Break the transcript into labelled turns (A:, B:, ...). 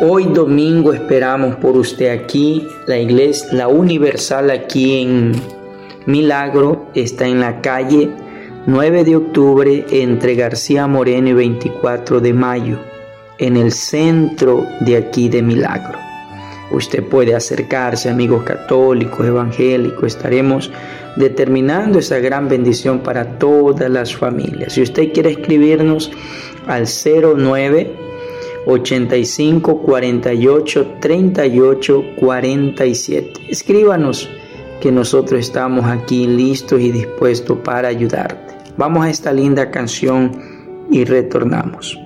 A: Hoy domingo esperamos por usted aquí. La iglesia, la Universal aquí en Milagro, está en la calle 9 de octubre entre García Moreno y 24 de mayo, en el centro de aquí de Milagro. Usted puede acercarse, amigos católicos, evangélicos. Estaremos determinando esa gran bendición para todas las familias. Si usted quiere escribirnos al 09 85 48 38 47. Escríbanos, que nosotros estamos aquí listos y dispuestos para ayudarte. Vamos a esta linda canción y retornamos.